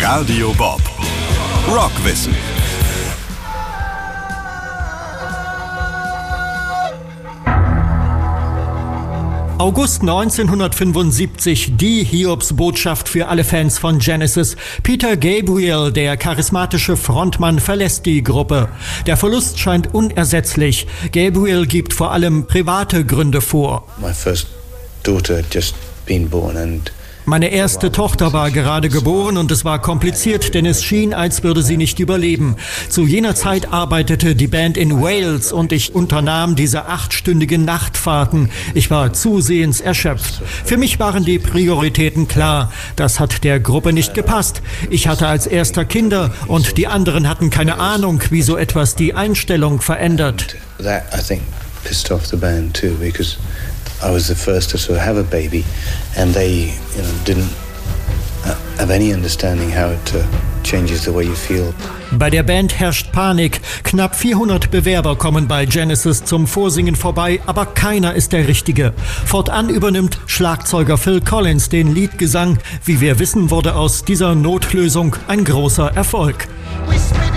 Radio Bob. Rockwissen. August 1975, die Hiobsbotschaft für alle Fans von Genesis. Peter Gabriel, der charismatische Frontmann, verlässt die Gruppe. Der Verlust scheint unersetzlich. Gabriel gibt vor allem private Gründe vor. My first daughter had just been born and Meine erste Tochter war gerade geboren und es war kompliziert, denn es schien, als würde sie nicht überleben. Zu jener Zeit arbeitete die Band in Wales und ich unternahm diese 8-stündigen Nachtfahrten. Ich war zusehends erschöpft. Für mich waren die Prioritäten klar. Das hat der Gruppe nicht gepasst. Ich hatte als erster Kinder und die anderen hatten keine Ahnung, wie so etwas die Einstellung verändert. that I think pissed off the band too, because I was the first to sort of have a baby, and they, didn't have any understanding how it changes the way you feel. Bei der Band herrscht Panik. Knapp 400 Bewerber kommen bei Genesis zum Vorsingen vorbei, aber keiner ist der Richtige. Fortan übernimmt Schlagzeuger Phil Collins den Leadgesang. Wie wir wissen, wurde aus dieser Notlösung ein großer Erfolg.